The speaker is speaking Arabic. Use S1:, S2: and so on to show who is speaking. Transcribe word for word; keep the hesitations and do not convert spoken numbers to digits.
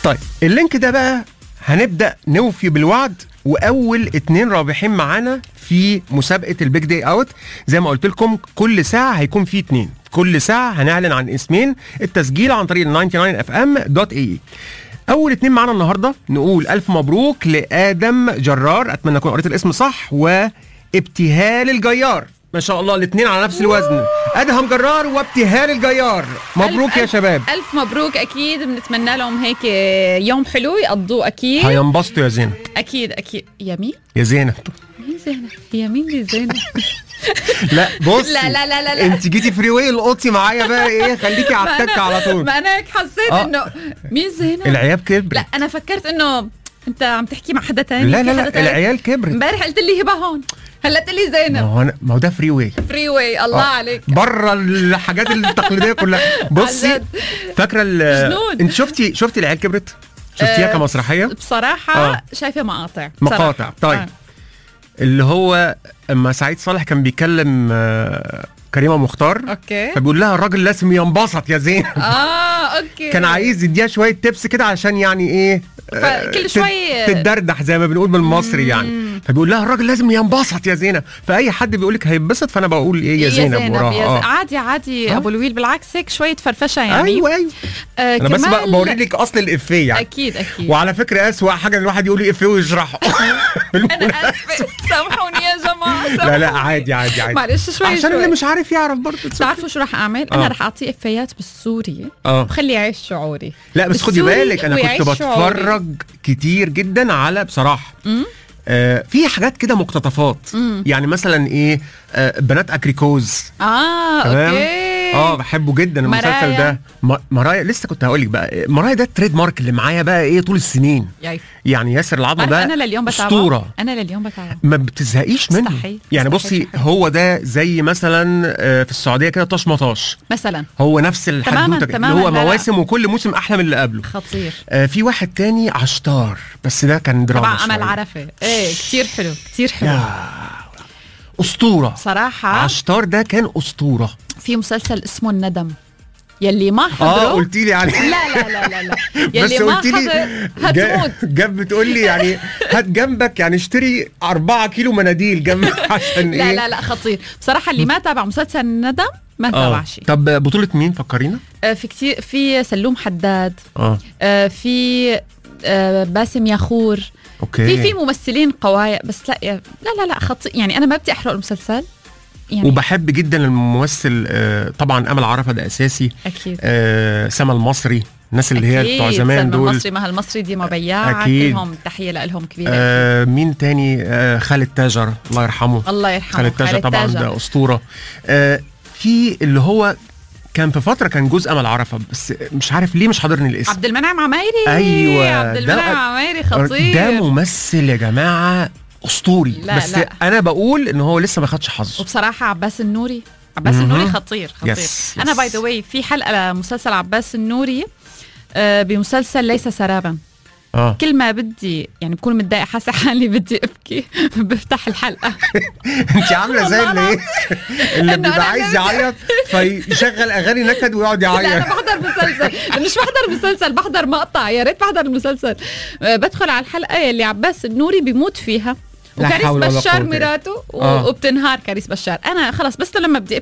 S1: طيب اللينك ده بقى هنبدأ نوفي بالوعد، واول اتنين رابحين معانا في مسابقة البيج داي اوت. زي ما قلت لكم كل ساعة هيكون في اتنين، كل ساعة هنعلن عن اسمين. التسجيل عن طريق تسعة وتسعين اف ام دوت اي. اول اتنين معانا النهاردة نقول الف مبروك لآدم جرار، اتمنى اكون قريت الاسم صح، وابتهال الجيار. ما شاء الله الاثنين على نفس الوزن، ادهم جرار وابتهال الجيار. مبروك
S2: ألف
S1: يا
S2: ألف
S1: شباب.
S2: الف مبروك. اكيد بنتمنى لهم هيك يوم حلو يقضوه. اكيد
S1: هينبسطوا يا زينب.
S2: اكيد اكيد. يا مين؟
S1: يا زينب.
S2: مين زينب؟ هي مين دي زينب؟
S1: لا بصي،
S2: لا لا لا لا لا.
S1: انت جيتي فري واي القطي معايا بقى ايه، خليكي على التك على طول.
S2: ما انا هيك حسيت
S1: آه.
S2: انه مين زينب؟
S1: العيال كبرت.
S2: لا انا فكرت انه انت عم تحكي مع حدا تاني.
S1: لا لا
S2: في حدا
S1: لا
S2: تاني.
S1: العيال كبرت.
S2: امبارح قلت لي هبه هون، هلا قلت لي
S1: ما
S2: زينب.
S1: هو أنا- ما هو ده فري واي.
S2: فري واي. الله
S1: آه.
S2: عليك.
S1: بره الحاجات التقليديه كلها. بصي
S2: عجد.
S1: فاكره ال-
S2: جنون.
S1: انت شفتي شفتي العيال كبرت؟ شفتيها
S2: آه،
S1: كمسرحيه؟
S2: بصراحه
S1: آه.
S2: شايفه مقاطع
S1: مقاطع.
S2: بصراحة.
S1: طيب
S2: آه.
S1: اللي هو اما سعيد صالح كان بيكلم آه، كريمه مختار،
S2: اوكي.
S1: فبيقول لها الراجل لازم ينبسط يا زين.
S2: اه اوكي.
S1: كان عايز يديها شويه تبس كده عشان يعني ايه، آه،
S2: فكل
S1: تت-
S2: شوي-
S1: تتدردح زي ما بنقول بالمصري يعني. فبيقول لها الراجل لازم ينبسط يا زينب. فاي حد بيقول لك هينبسط فانا بقول ايه، يا زينب وراها.
S2: يا
S1: آه.
S2: زينب. عادي عادي
S1: آه.
S2: ابو الويل، بالعكس هيك شوية فرفشة يعني.
S1: ايوه ايوه.
S2: آه
S1: انا بس
S2: كمان
S1: بقى بوري لك اصل الافيه يعني.
S2: اكيد اكيد.
S1: وعلى فكره اسوأ حاجه ان الواحد يقول افيه ويشرحه.
S2: انا اسفة سامحوني يا جماعة.
S1: لا
S2: سامحوني.
S1: لا عادي عادي عادي.
S2: معلش شوي
S1: عشان
S2: شوي.
S1: اللي مش عارف يعرف برضه.
S2: بتعرفوا شو راح اعمل؟
S1: آه.
S2: انا راح اعطيه افيات بالسوري
S1: اه
S2: وخلي يعيش شعوري.
S1: لا بس خدي
S2: بالسوري
S1: بالك انا
S2: ويعيش
S1: كنت
S2: شعوري.
S1: بتفرج كتير جدا على بصراحه آه في حاجات كده مقتطفات. يعني مثلا ايه، آه بنات اكريكوز.
S2: اه
S1: تمام؟
S2: اوكي.
S1: اه بحبه جدا المسلسل
S2: مرايا.
S1: ده. م- مرايا لسه كنت هقول لك بقى، مرايا ده التريد مارك اللي معايا بقى ايه طول السنين.
S2: ياي.
S1: يعني ياسر العظمه
S2: بعرف
S1: ده
S2: انا لليوم بتابعه.
S1: اسطوره،
S2: انا لليوم بتابعه.
S1: ما بتزهقيش منه.
S2: مستحيل.
S1: يعني
S2: مستحيل.
S1: بصي هو ده زي مثلا آه، في السعوديه كده طاش مطاش،
S2: مثلا.
S1: هو نفس الحدوته كده،
S2: تماماً.
S1: اللي هو
S2: لا، لا.
S1: مواسم وكل موسم احلى من اللي قبله.
S2: خطير.
S1: آه في واحد تاني عشتار، بس ده كان دراما
S2: تبع
S1: شوية.
S2: امل عرفة. ايه كتير حلو كتير حلو.
S1: يا اسطوره
S2: صراحة
S1: عشتار ده كان اسطوره.
S2: في مسلسل اسمه الندم، يلي ما حضره.
S1: اه قلتي لي عليه.
S2: لا لا لا لا لا
S1: بس
S2: يلي ما
S1: قلت لي
S2: حضر هتموت.
S1: جنب بتقول لي يعني هات جنبك يعني اشتري أربعة كيلو مناديل جنبك عشان
S2: لا
S1: ايه.
S2: لا لا خطير بصراحة. اللي ما تابع مسلسل الندم ما تابع
S1: اه
S2: شيء.
S1: طب بطولة مين فكرينا؟
S2: آه في كتير، في سلوم حداد.
S1: اه
S2: آه في آه باسم ياخور.
S1: اوكي.
S2: في في ممثلين قوايا بس لا لا لا لا خطير يعني. انا ما بدي احرق المسلسل يعني.
S1: وبحب جدا الممثل آه طبعا امل عرفة ده اساسي.
S2: اكيد.
S1: آه سما المصري، الناس اللي هي بتوع زمان دول.
S2: المصري ما المصري دي ما بياعة.
S1: أكيد.
S2: كلهم تحية لهم كبيرة.
S1: آه مين تاني؟ آه خالد تاجر الله يرحمه.
S2: الله يرحمه.
S1: خالد تاجر طبعا ده اسطوره. آه في اللي هو كان في فتره كان جزء امل عرفة، بس مش عارف ليه مش حاضرني الاسم.
S2: عبد المنعم عمايري.
S1: ايوه
S2: عبد المنعم عمايري خطير.
S1: ده ممثل يا جماعه اسطوري.
S2: لا
S1: بس
S2: لا.
S1: انا بقول ان هو لسه ما خدش حظه.
S2: وبصراحة عباس النوري. عباس
S1: مهم.
S2: النوري خطير خطير.
S1: يس،
S2: انا
S1: يس.
S2: باي ذا واي في حلقة مسلسل عباس النوري آه بمسلسل ليس سرابا.
S1: اه
S2: كل ما بدي يعني بكون متضايقة حاسة حالي بدي ابكي بفتح الحلقة.
S1: انت عامله زي اللي ايه اللي
S2: إنه
S1: بيبقى
S2: أنا
S1: عايز
S2: بدي-
S1: يعيط فيشغل اغاني نكد ويقعد
S2: لا انا
S1: يعيط.
S2: بحضر مسلسل، مش بحضر مسلسل بحضر مقطع. يا ريت بحضر المسلسل. آه، بدخل على الحلقه اللي عباس النوري بيموت فيها
S1: لا
S2: وكاريس
S1: حول ولا
S2: بشار
S1: قوة.
S2: مراته و-
S1: آه.
S2: وبتنهار كاريس بشار. انا خلص بس لما بدي